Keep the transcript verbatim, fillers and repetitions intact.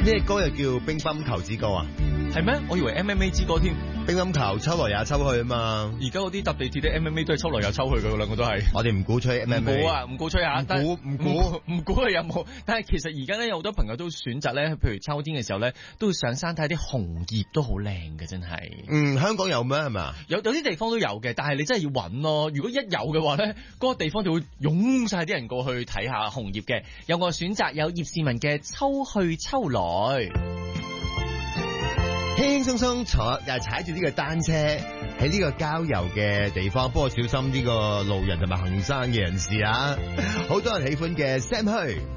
呢個歌又叫乒乓球之歌啊？ 係咩？我以為 M M A 之歌添。 乒乓球抽來也抽去啊嘛。 而家嗰啲搭地鐵啲 M M A 都係抽來又抽去嘅，兩個都係。 我哋唔鼓吹 M M A。 唔鼓啊，唔鼓吹下。 唔鼓唔鼓唔鼓係有冇？但係其實而家咧有好多朋友都選擇咧，譬如秋天嘅時候咧，都會上山睇啲紅葉都好靚嘅，真係。 嗯，香港有咩係嘛？ 有有啲地方都有嘅，但係你真係要揾咯。如果一有嘅話咧，嗰、嗰個地方就會湧晒啲人過去睇下紅葉嘅。有個選擇有葉倩文嘅《秋去秋來》。 輕輕鬆鬆坐又踩住呢個單車喺呢個郊遊嘅地方，不過小心呢個路人同埋行山嘅人士啊！好多人喜歡嘅 Sam Hui。